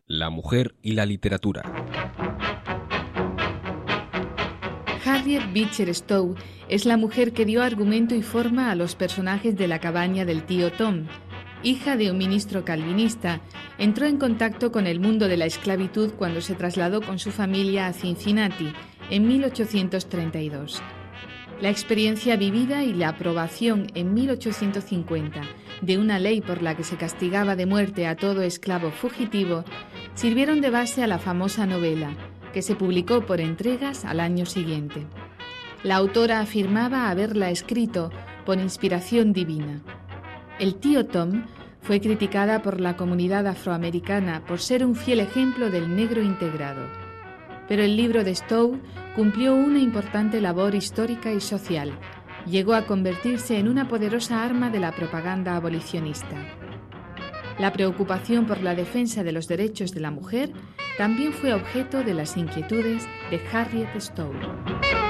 La mujer y la literatura. Harriet Beecher Stowe es la mujer que dio argumento y forma a los personajes de La cabaña del tío Tom. Hija de un ministro calvinista, entró en contacto con el mundo de la esclavitud cuando se trasladó con su familia a Cincinnati en 1832. La experiencia vivida y la aprobación en 1850 de una ley por la que se castigaba de muerte a todo esclavo fugitivo sirvieron de base a la famosa novela, que se publicó por entregas al año siguiente. La autora afirmaba haberla escrito por inspiración divina. El tío Tom fue criticada por la comunidad afroamericana por ser un fiel ejemplo del negro integrado. Pero el libro de Stowe cumplió una importante labor histórica y social. Llegó a convertirse en una poderosa arma de la propaganda abolicionista. La preocupación por la defensa de los derechos de la mujer también fue objeto de las inquietudes de Harriet Stowe.